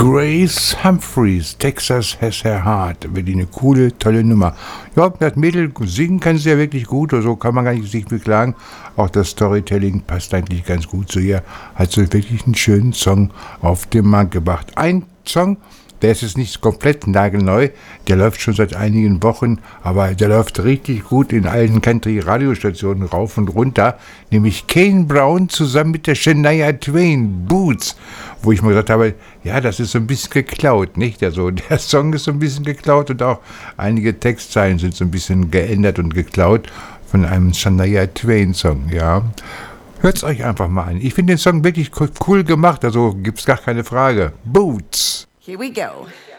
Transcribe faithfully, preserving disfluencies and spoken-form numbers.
Grace Humphreys, Texas Has Her Heart. Wirklich eine coole, tolle Nummer. Ja, das Mädel singen kann sie ja wirklich gut, oder so kann man gar nicht sich beklagen. Auch das Storytelling passt eigentlich ganz gut zu ihr. Hat sie wirklich einen schönen Song auf den Markt gebracht. Ein Song, der ist jetzt nicht komplett nagelneu, der läuft schon seit einigen Wochen, aber der läuft richtig gut in allen Country-Radiostationen rauf und runter, nämlich Kane Brown zusammen mit der Shania Twain, Boots, wo ich mir gesagt habe, ja, das ist so ein bisschen geklaut, nicht? Also der Song ist so ein bisschen geklaut und auch einige Textzeilen sind so ein bisschen geändert und geklaut von einem Shania Twain-Song, ja. Hört's euch einfach mal an. Ich finde den Song wirklich cool gemacht, also gibt's gar keine Frage. Boots! Here we go.